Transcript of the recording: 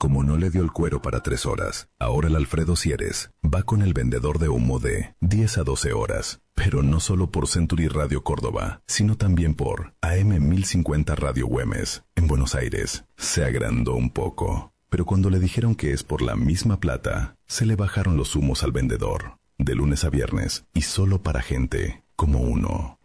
Como no le dio el cuero para 3 horas, ahora el Alfredo Sieres va con el vendedor de humo de 10 a 12 horas. Pero no solo por Century Radio Córdoba, sino también por AM 1050 Radio Güemes, en Buenos Aires. Se agrandó un poco, pero cuando le dijeron que es por la misma plata, se le bajaron los humos al vendedor. De lunes a viernes, y solo para gente como uno.